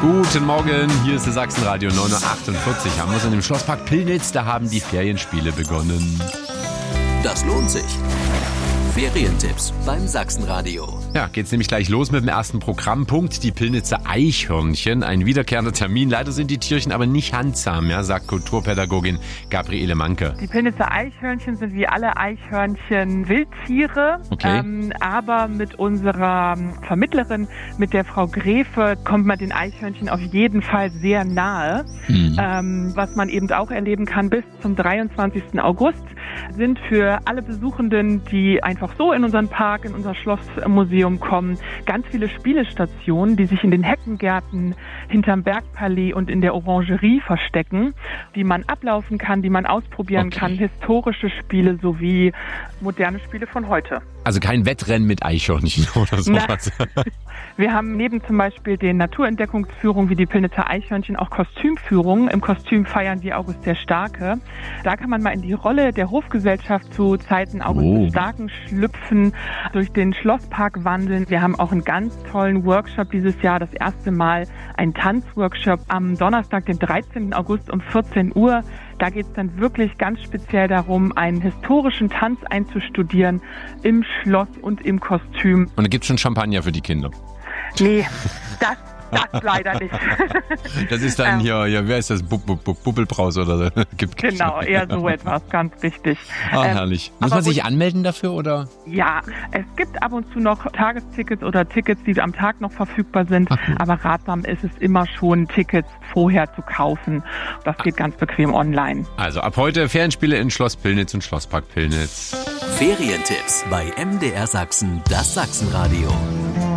Guten Morgen, hier ist der Sachsenradio 9.48 Uhr. Haben wir es in dem Schlosspark Pillnitz, da haben die Ferienspiele begonnen. Das lohnt sich. Ferientipps beim Sachsenradio. Ja, geht's nämlich gleich los mit dem ersten Programmpunkt. Die Pillnitzer Eichhörnchen. Ein wiederkehrender Termin. Leider sind die Tierchen aber nicht handsam, ja, sagt Kulturpädagogin Gabriele Manke. Die Pillnitzer Eichhörnchen sind wie alle Eichhörnchen Wildtiere. Okay. Aber mit unserer Vermittlerin, mit der Frau Gräfe, kommt man den Eichhörnchen auf jeden Fall sehr nahe. Was man eben auch erleben kann, bis zum 23. August sind für alle Besuchenden, die einfach so in unseren Park, in unser Schlossmuseum kommen, ganz viele Spielestationen, die sich in den Heckengärten, hinterm Bergpalais und in der Orangerie verstecken, die man ablaufen kann, die man ausprobieren kann, historische Spiele sowie moderne Spiele von heute. Also kein Wettrennen mit Eichhörnchen oder sowas. Wir haben neben zum Beispiel den Naturentdeckungsführungen wie die Pillnitzer Eichhörnchen auch Kostümführungen. Im Kostüm feiern wir August der Starke. Da kann man mal in die Rolle der Hofgesellschaft zu Zeiten August des Starken schlüpfen, durch den Schlosspark wandeln. Wir haben auch einen ganz tollen Workshop dieses Jahr, das erste Mal ein Tanzworkshop am Donnerstag, den 13. August um 14 Uhr. Da geht es dann wirklich ganz speziell darum, einen historischen Tanz einzustudieren im Schloss und im Kostüm. Und da gibt's schon Champagner für die Kinder? Nee, das leider nicht. Das ist dann hier, wer ist das? Bubbelbraus oder so? Genau, eher so etwas, ganz wichtig. Herrlich. Muss man sich anmelden dafür, oder? Ja, es gibt ab und zu noch Tagestickets oder Tickets, die am Tag noch verfügbar sind. Aber ratsam ist es immer schon, Tickets vorher zu kaufen. Das geht ganz bequem online. Also ab heute Ferienspiele in Schloss Pillnitz und Schlosspark Pillnitz. Ferientipps bei MDR Sachsen, das Sachsenradio.